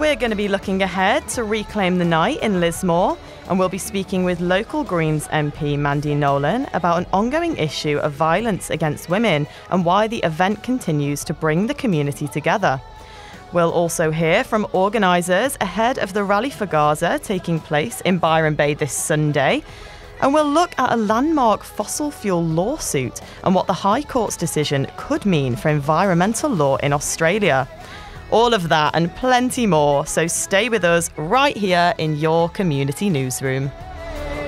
we're going to be looking ahead to Reclaim the Night in Lismore, and we'll be speaking with local Greens MP Mandy Nolan about an ongoing issue of violence against women and why the event continues to bring the community together. We'll also hear from organisers ahead of the Rally for Gaza taking place in Byron Bay this Sunday. And we'll look at a landmark fossil fuel lawsuit and what the High Court's decision could mean for environmental law in Australia. All of that and plenty more, so stay with us right here in your community newsroom.